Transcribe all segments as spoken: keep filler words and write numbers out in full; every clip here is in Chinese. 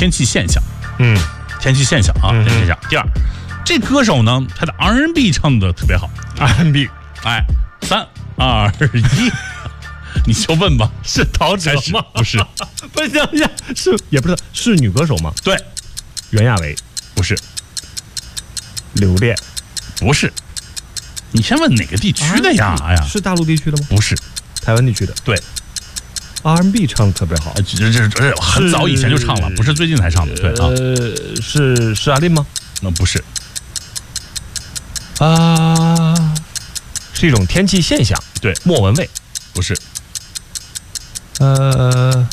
天气现象。 嗯， 天气现象啊，天气现象。第二，这歌手呢，他的 R and B 唱的特别好 ，R and B。 哎，三二一，你就问吧， 是陶喆吗？ 不是， 不是，等一下，是也不是，是女歌手吗？ 对， 袁娅维不是， 刘恋不是。你先问哪个地区的呀？哎呀， 是大陆地区的吗？ 不是， 台湾地区的。 对 ，R and B 唱的特别好， 这这这很早以前就唱了，不是最近才唱的。对啊， 呃，是是阿令吗？ 那不是啊，是一种天气现象。 对， 莫文蔚不是， 呃，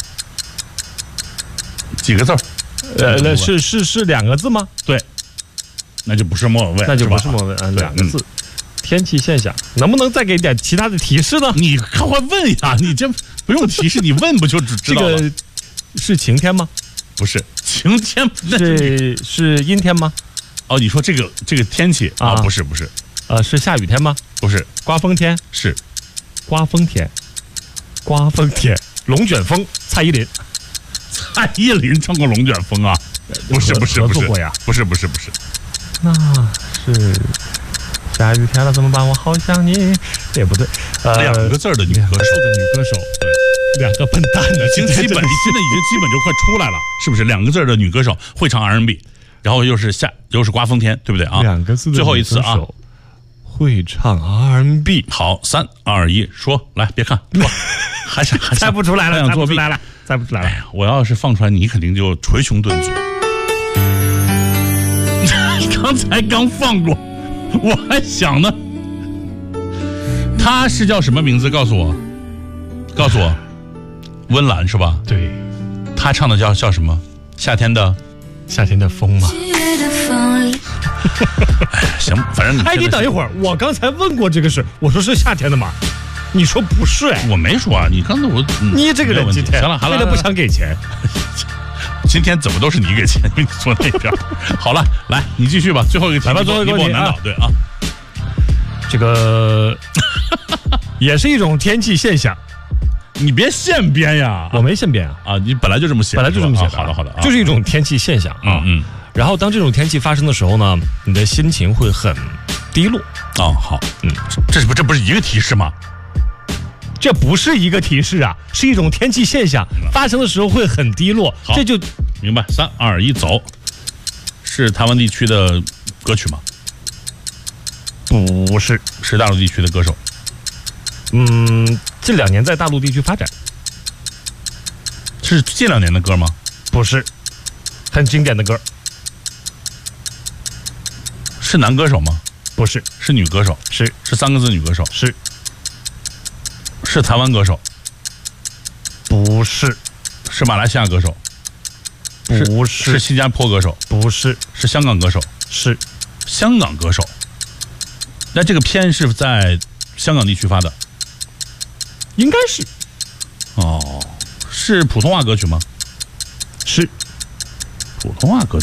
几个字儿？ 呃，是是是两个字吗？ 对，那就不是莫文蔚， 那就不是莫文蔚，两个字。天气现象，能不能再给点其他的提示呢？ 你赶快问呀！你这不用提示，你问不就知知道了？ 这个是晴天吗？ 不是晴天， 是是阴天吗？ 哦，你说这个这个天气啊？不是不是， 呃，是下雨天吗？ 不是， 刮风天是刮风天，刮风天，龙卷风，蔡依林， 蔡依林唱过龙卷风啊？不是不是不是呀？ 不是不是不是， 那是。下雨天了怎么办？我好想你，也不对。 呃，两个字的女歌手， 的女歌手，对，两个笨蛋的， 已经基本现在已经基本就快出来了，是不是？两个字的女歌手会唱 R and B， 然后又是下又是刮风天，对不对啊？ 两个字的最后一次啊， 会唱 R and B。 好，三二一，说来，别看，还是还猜不出来了， 想作弊来了，猜不出来了。 哎呀，我要是放出来，你肯定就捶胸顿足。刚才刚放过。我还想呢，他是叫什么名字？告诉我，告诉我，温岚是吧？ 对， 他唱的叫叫什么？夏天的， 夏天的风吗？ 哎，行，反正你哎，你等一会儿，我刚才问过这个事，我说是夏天的吗？你说不是？哎， 我没说啊，你刚才我， 嗯、你这个人今天行了，好了， 为了不想给钱。 今天怎么都是你给钱，因为你坐那边。好了，来，你继续吧，最后一个题， 来吧，最后一个题难倒，对啊。 这个也是一种天气现象， 你别现编呀， 我没现编啊， 啊，你本来就这么写， 本来就这么写的。 好的，好的， 就是一种天气现象啊。 嗯。 然后当这种天气发生的时候呢，你的心情会很低落。 哦，好，嗯，这是不这不是一个提示吗？ 这不是一个提示啊，是一种天气现象，发生的时候会很低落。这就明白。三二一，走。是台湾地区的歌曲吗？ 不是， 是大陆地区的歌手。 嗯，这两年在大陆地区发展。 是近两年的歌吗？ 不是，很经典的歌。 是男歌手吗？ 不是， 是女歌手。 是是三个字女歌手。 是。 是台湾歌手。 不是。 是马来西亚歌手。 不是。是新加坡歌手。 不是。 是香港歌手。 是。 香港歌手。那这个片是在香港地区发的？ 应该是。 哦，是普通话歌曲吗？ 是。 普通话歌曲。